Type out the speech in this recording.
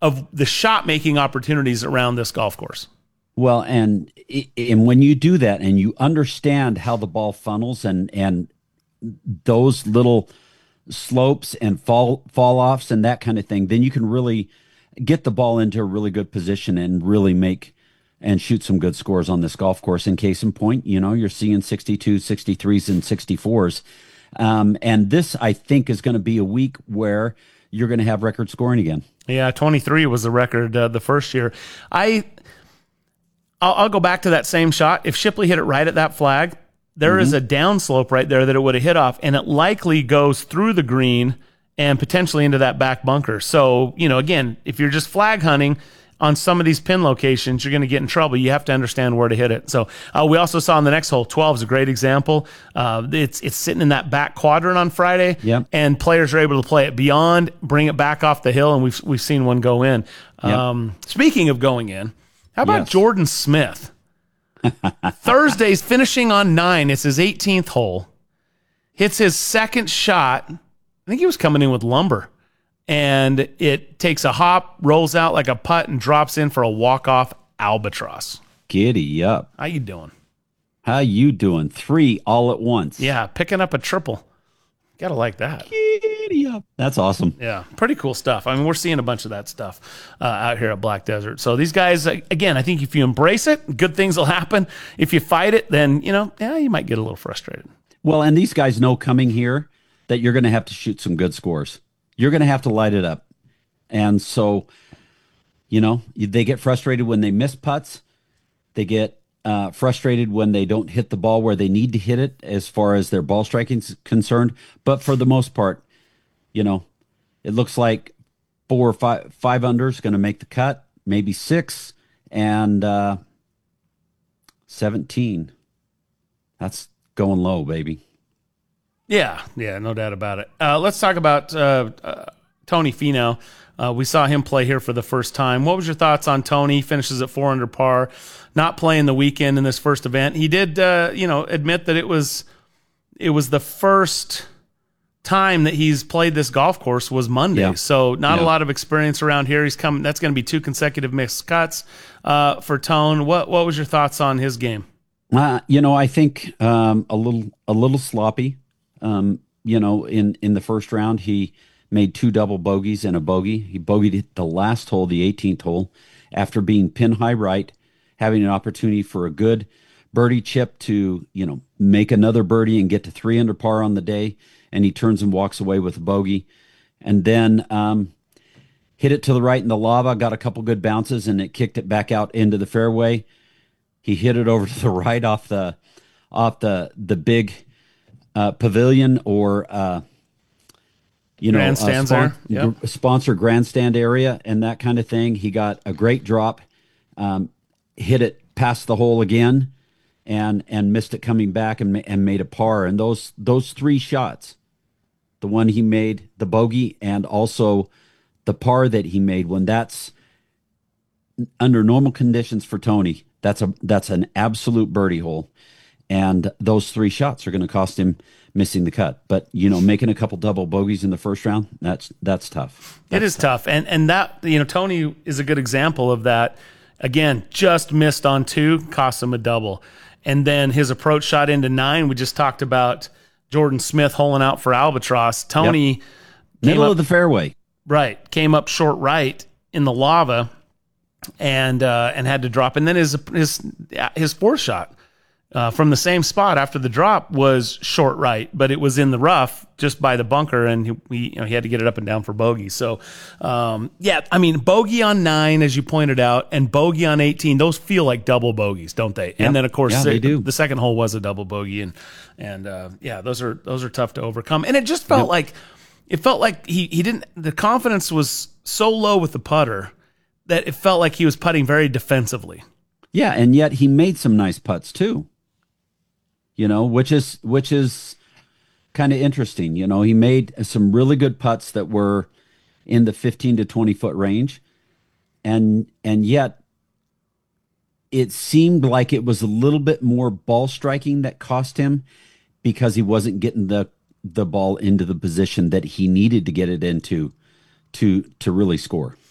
of the shot making opportunities around this golf course. Well, and when you do that and you understand how the ball funnels and those little slopes and fall offs and that kind of thing, then you can really get the ball into a really good position and really make and shoot some good scores on this golf course. In case in point, you're seeing 62, 63s and 64s. And this, I think, is going to be a week where you're going to have record scoring again. Yeah, 23 was the record the first year. I'll go back to that same shot. If Shipley hit it right at that flag, there is a downslope right there that it would have hit off, and it likely goes through the green and potentially into that back bunker. So, again, if you're just flag hunting on some of these pin locations, you're going to get in trouble. You have to understand where to hit it. So we also saw on the next hole, 12 is a great example. It's sitting in that back quadrant on Friday, and players are able to play it beyond, bring it back off the hill, and we've seen one go in. Speaking of going in, how about Jordan Smith? Thursday's finishing on 9. It's his 18th hole. Hits his second shot. I think he was coming in with lumber. And it takes a hop, rolls out like a putt, and drops in for a walk-off albatross. Giddy up. How you doing? How you doing? 3 all at once. Yeah, picking up a triple. Got to like that. Giddy up. That's awesome. Yeah, pretty cool stuff. I mean, we're seeing a bunch of that stuff out here at Black Desert. So these guys, again, I think if you embrace it, good things will happen. If you fight it, then, you might get a little frustrated. Well, and these guys know coming here that you're going to have to shoot some good scores. You're going to have to light it up. And so, they get frustrated when they miss putts. They get frustrated when they don't hit the ball where they need to hit it as far as their ball striking is concerned. But for the most part, it looks like 4 or 5 under is going to make the cut, maybe 6, and 17. That's going low, baby. Yeah, no doubt about it. Let's talk about Tony Finau. We saw him play here for the first time. What was your thoughts on Tony? Finishes at 4 under par, not playing the weekend in this first event. He did, admit that it was the first time that he's played this golf course was Monday. Yeah. So not a lot of experience around here. He's coming. That's going to be 2 consecutive missed cuts for Tone. What was your thoughts on his game? I think a little sloppy. In the first round, he made 2 double bogeys and a bogey. He bogeyed the last hole, the 18th hole, after being pin high right, having an opportunity for a good birdie chip to, make another birdie and get to 3 under par on the day. And he turns and walks away with a bogey. And then hit it to the right in the lava, got a couple good bounces, and it kicked it back out into the fairway. He hit it over to the right off the big pavilion or grandstands there. Yep. Sponsor grandstand area and that kind of thing. He got a great drop, hit it past the hole again, and missed it coming back and made a par. And those 3 shots, the one he made, the bogey, and also the par that he made, when that's under normal conditions for Tony, that's an absolute birdie hole. And those 3 shots are going to cost him missing the cut. But, making a couple double bogeys in the first round, that's tough. It is tough. And that, Tony is a good example of that. Again, just missed on 2, cost him a double. And then his approach shot into 9. We just talked about Jordan Smith holing out for albatross. Tony, middle of the fairway. Right. Came up short right in the lava and had to drop. And then his 4th shot, from the same spot after the drop was short right, but it was in the rough just by the bunker, and he had to get it up and down for bogey. So, bogey on 9, as you pointed out, and bogey on 18, those feel like double bogeys, don't they? Yep. And then, of course, they do. The second hole was a double bogey, and those are tough to overcome. And it just felt like he didn't. The confidence was so low with the putter that it felt like he was putting very defensively. Yeah, and yet he made some nice putts too. Which is kind of interesting. He made some really good putts that were in the 15 to 20 foot range. And yet it seemed like it was a little bit more ball striking that cost him, because he wasn't getting the ball into the position that he needed to get it into to really score.